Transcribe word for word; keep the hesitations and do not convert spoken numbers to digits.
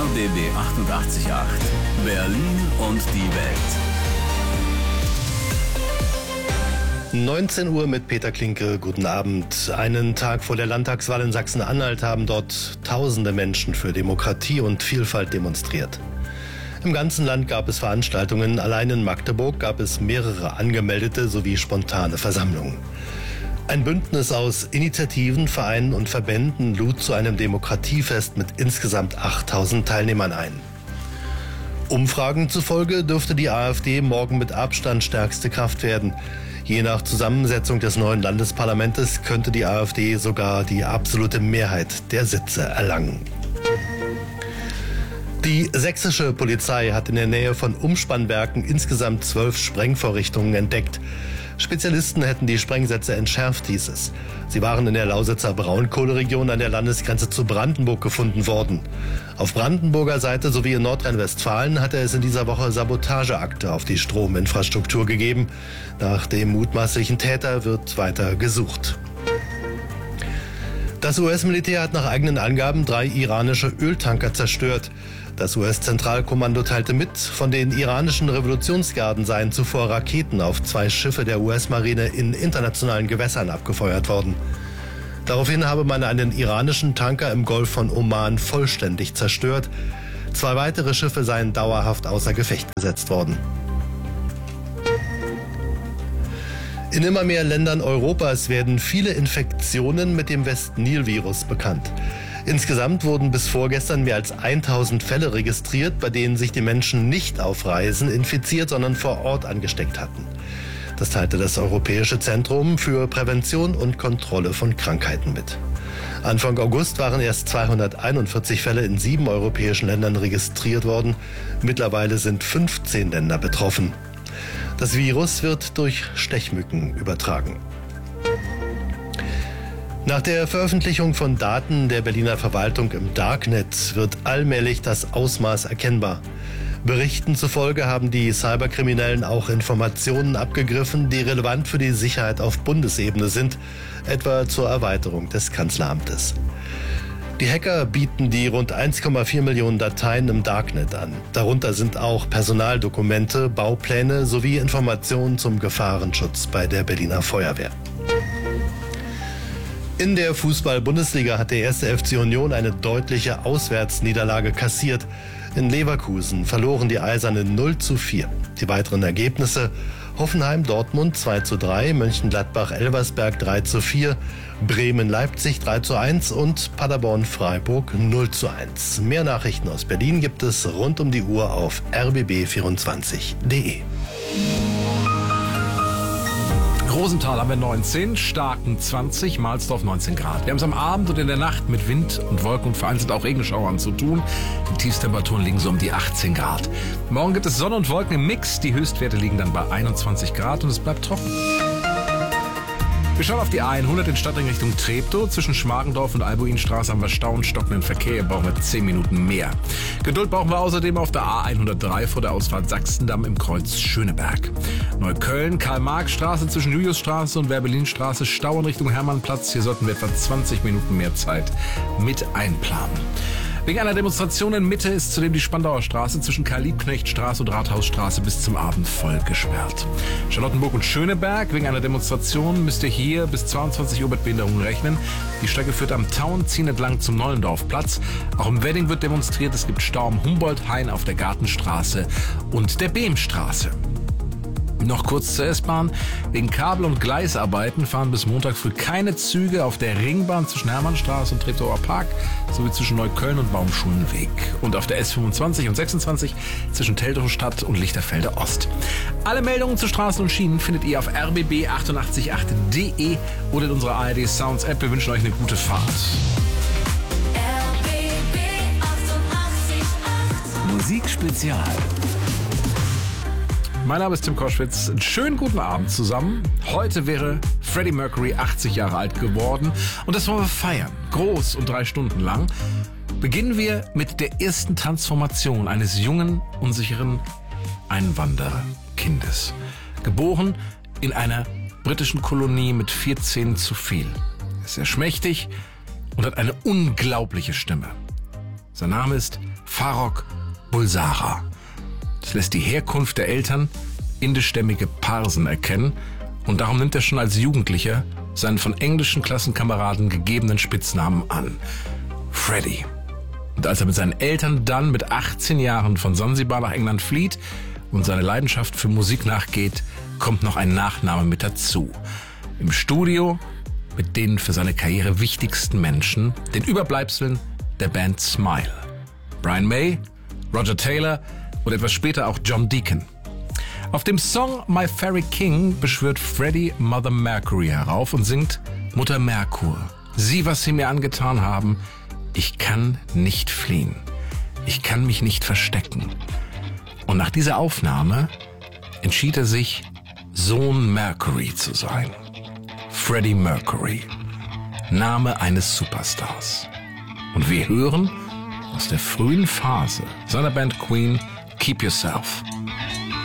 D B achtundachtzig Komma acht. Berlin und die Welt. neunzehn Uhr mit Peter Klinke. Guten Abend. Einen Tag vor der Landtagswahl in Sachsen-Anhalt haben dort tausende Menschen für Demokratie und Vielfalt demonstriert. Im ganzen Land gab es Veranstaltungen. Allein in Magdeburg gab es mehrere angemeldete sowie spontane Versammlungen. Ein Bündnis aus Initiativen, Vereinen und Verbänden lud zu einem Demokratiefest mit insgesamt achttausend Teilnehmern ein. Umfragen zufolge dürfte die AfD morgen mit Abstand stärkste Kraft werden. Je nach Zusammensetzung des neuen Landesparlamentes könnte die AfD sogar die absolute Mehrheit der Sitze erlangen. Die sächsische Polizei hat in der Nähe von Umspannwerken insgesamt zwölf Sprengvorrichtungen entdeckt. Spezialisten hätten die Sprengsätze entschärft, hieß es. Sie waren in der Lausitzer Braunkohleregion an der Landesgrenze zu Brandenburg gefunden worden. Auf Brandenburger Seite sowie in Nordrhein-Westfalen hatte es in dieser Woche Sabotageakte auf die Strominfrastruktur gegeben. Nach dem mutmaßlichen Täter wird weiter gesucht. Das U S-Militär hat nach eigenen Angaben drei iranische Öltanker zerstört. Das U S-Zentralkommando teilte mit, von den iranischen Revolutionsgarden seien zuvor Raketen auf zwei Schiffe der U S-Marine in internationalen Gewässern abgefeuert worden. Daraufhin habe man einen iranischen Tanker im Golf von Oman vollständig zerstört. Zwei weitere Schiffe seien dauerhaft außer Gefecht gesetzt worden. In immer mehr Ländern Europas werden viele Infektionen mit dem West-Nil-Virus bekannt. Insgesamt wurden bis vorgestern mehr als tausend Fälle registriert, bei denen sich die Menschen nicht auf Reisen infiziert, sondern vor Ort angesteckt hatten. Das teilte das Europäische Zentrum für Prävention und Kontrolle von Krankheiten mit. Anfang August waren erst zweihunderteinundvierzig Fälle in sieben europäischen Ländern registriert worden. Mittlerweile sind fünfzehn Länder betroffen. Das Virus wird durch Stechmücken übertragen. Nach der Veröffentlichung von Daten der Berliner Verwaltung im Darknet wird allmählich das Ausmaß erkennbar. Berichten zufolge haben die Cyberkriminellen auch Informationen abgegriffen, die relevant für die Sicherheit auf Bundesebene sind, etwa zur Erweiterung des Kanzleramtes. Die Hacker bieten die rund eins Komma vier Millionen Dateien im Darknet an. Darunter sind auch Personaldokumente, Baupläne sowie Informationen zum Gefahrenschutz bei der Berliner Feuerwehr. In der Fußball-Bundesliga hat der erste F C Union eine deutliche Auswärtsniederlage kassiert. In Leverkusen verloren die Eisernen null zu vier. Die weiteren Ergebnisse: Hoffenheim-Dortmund zwei zu drei, Mönchengladbach-Elversberg drei zu vier, Bremen-Leipzig drei zu eins und Paderborn-Freiburg null zu eins. Mehr Nachrichten aus Berlin gibt es rund um die Uhr auf r b b vierundzwanzig punkt d e. Rosenthal haben wir neunzehn, Starken zwanzig, Mahlsdorf neunzehn Grad. Wir haben es am Abend und in der Nacht mit Wind und Wolken und vereinzelt auch Regenschauern zu tun. Die Tiefstemperaturen liegen so um die achtzehn Grad. Morgen gibt es Sonne und Wolken im Mix. Die Höchstwerte liegen dann bei einundzwanzig Grad und es bleibt trocken. Wir schauen auf die A hundert in Stadtring Richtung Treptow. Zwischen Schmargendorf und Albuinstraße haben wir Stau und stockenden Verkehr. Hier brauchen wir zehn Minuten mehr. Geduld brauchen wir außerdem auf der A hundertdrei vor der Ausfahrt Sachsendamm im Kreuz Schöneberg. Neukölln, Karl-Marx-Straße zwischen Juliusstraße und Werbelinstraße, Stau in Richtung Hermannplatz. Hier sollten wir etwa zwanzig Minuten mehr Zeit mit einplanen. Wegen einer Demonstration in Mitte ist zudem die Spandauer Straße zwischen Karl-Liebknecht-Straße und Rathausstraße bis zum Abend voll gesperrt. Charlottenburg und Schöneberg, wegen einer Demonstration müsst ihr hier bis zweiundzwanzig Uhr mit Behinderungen rechnen. Die Strecke führt am Tauenziehen entlang zum Nollendorfplatz. Auch im Wedding wird demonstriert. Es gibt Stau am Humboldt-Hain auf der Gartenstraße und der Behmstraße. Noch kurz zur S-Bahn. Wegen Kabel- und Gleisarbeiten fahren bis Montag früh keine Züge auf der Ringbahn zwischen Hermannstraße und Treptower Park sowie zwischen Neukölln und Baumschulenweg. Und auf der S fünfundzwanzig und sechsundzwanzig zwischen Teltow-Stadt und Lichterfelde Ost. Alle Meldungen zu Straßen und Schienen findet ihr auf r b b achtundachtzig Komma acht punkt d e oder in unserer A R D Sounds App. Wir wünschen euch eine gute Fahrt. R B B achtundachtzig Komma acht Musikspezial. Mein Name ist Tim Koschwitz. Einen schönen guten Abend zusammen. Heute wäre Freddie Mercury achtzig Jahre alt geworden und das wollen wir feiern. Groß und drei Stunden lang. Beginnen wir mit der ersten Transformation eines jungen, unsicheren Einwandererkindes. Geboren in einer britischen Kolonie mit vier Zähnen zu viel. Er ist sehr schmächtig und hat eine unglaubliche Stimme. Sein Name ist Farrokh Bulsara. Das lässt die Herkunft der Eltern, indischstämmige Parsen, erkennen, und darum nimmt er schon als Jugendlicher seinen von englischen Klassenkameraden gegebenen Spitznamen an: Freddie. Und als er mit seinen Eltern dann mit achtzehn Jahren von Sansibar nach England flieht und seine Leidenschaft für Musik nachgeht, kommt noch ein Nachname mit dazu. Im Studio mit den für seine Karriere wichtigsten Menschen, den Überbleibseln der Band Smile: Brian May, Roger Taylor und etwas später auch John Deacon. Auf dem Song My Fairy King beschwört Freddie Mother Mercury herauf und singt: Mutter Merkur, sieh, was sie mir angetan haben. Ich kann nicht fliehen. Ich kann mich nicht verstecken. Und nach dieser Aufnahme entschied er sich, Sohn Mercury zu sein. Freddie Mercury, Name eines Superstars. Und wir hören aus der frühen Phase seiner Band Queen Keep Yourself.